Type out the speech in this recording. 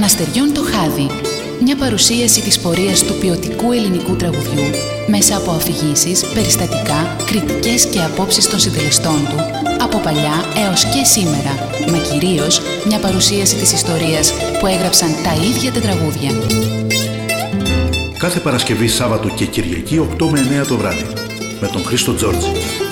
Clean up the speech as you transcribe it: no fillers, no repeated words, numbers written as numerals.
Αστεριών το Χάδι. Μια παρουσίαση της πορείας του ποιοτικού ελληνικού τραγουδιού μέσα από αφηγήσεις, περιστατικά, κριτικές και απόψεις των συντελεστών του από παλιά έως και σήμερα, μα κυρίως μια παρουσίαση της ιστορίας που έγραψαν τα ίδια τα τραγούδια. Κάθε Παρασκευή, Σάββατο και Κυριακή 8 με 9 το βράδυ με τον Χρήστο Τζόρτζη.